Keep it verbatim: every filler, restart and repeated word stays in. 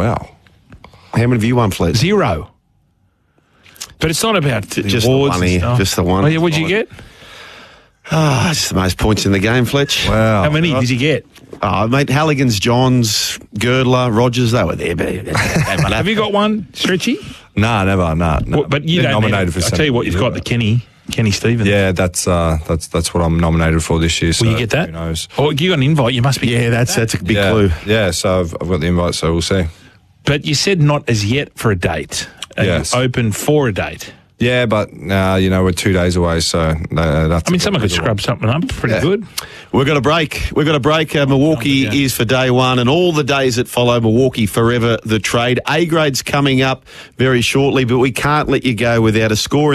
Wow. How many have you won, Fletch? Zero. But it's not about t- Just awards the one and here. stuff. Just the one. Oh, yeah, what'd you get? Ah, it's the most points in the game, Fletch. Wow. How many did you get? Oh, mate, Halligan's, Johns, Girdler, Rogers, they were there. But Have you got one, Stretchy? Nah, never, nah. nah. Well, but you Been don't nominated need, for I'll tell you what, you've got the Kenny, Kenny Stevens. Yeah, that's uh, that's that's what I'm nominated for this year. So Will you get that? Who knows? Oh, you got an invite. You must be. yeah, that's that's a big yeah, clue. Yeah, so I've, I've got the invite, so we'll see. But you said not as yet for a date. And Yes. open for a date. Yeah, but uh, you know we're two days away, so uh, that's. I mean, someone could scrub something up pretty Yeah. good. We've got a break. We've got a break. Uh, Milwaukee Yeah. is for day one and all the days that follow. Milwaukee forever the trade. A grade's coming up very shortly, but we can't let you go without a score.